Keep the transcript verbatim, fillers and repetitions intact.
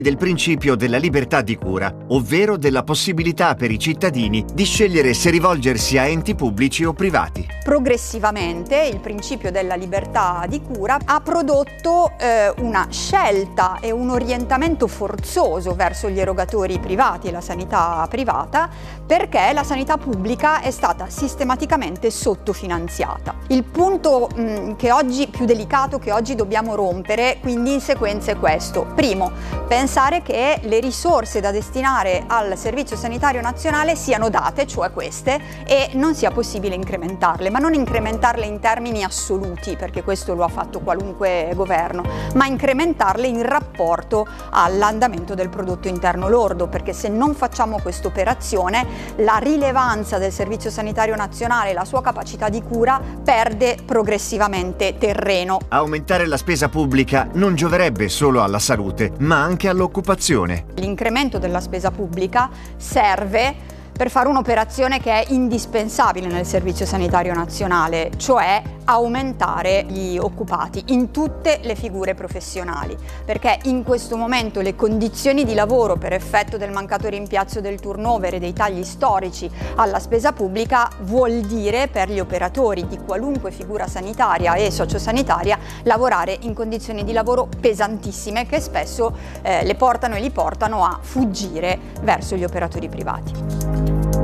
del principio della libertà di cura, ovvero della possibilità per i cittadini di scegliere se rivolgersi a enti pubblici o privati. Progressivamente il principio della libertà di cura ha prodotto eh, una scelta e un orientamento forzoso verso gli erogatori privati e la sanità privata, perché la sanità pubblica è stata sistematicamente sottofinanziata. Il punto mh, che oggi più delicato che oggi dobbiamo rompere quindi in sequenza è questo. Primo, pensare che le risorse da destinare al Servizio Sanitario Nazionale siano date, cioè queste, e non sia possibile incrementarle, ma non incrementarle in termini assoluti, perché questo lo ha fatto qualunque governo, ma incrementarle in rapporto all'andamento del prodotto interno lordo, perché se non facciamo questa operazione la rilevanza del Servizio Sanitario Nazionale e la sua capacità di cura perde progressivamente terreno. Aumentare la spesa pubblica non gioverebbe solo alla salute, ma anche all'occupazione. L'incremento della spesa pubblica serve per fare un'operazione che è indispensabile nel Servizio Sanitario Nazionale, cioè aumentare gli occupati in tutte le figure professionali, perché in questo momento le condizioni di lavoro per effetto del mancato rimpiazzo del turnover e dei tagli storici alla spesa pubblica vuol dire per gli operatori di qualunque figura sanitaria e sociosanitaria lavorare in condizioni di lavoro pesantissime che spesso eh, le portano e li portano a fuggire verso gli operatori privati.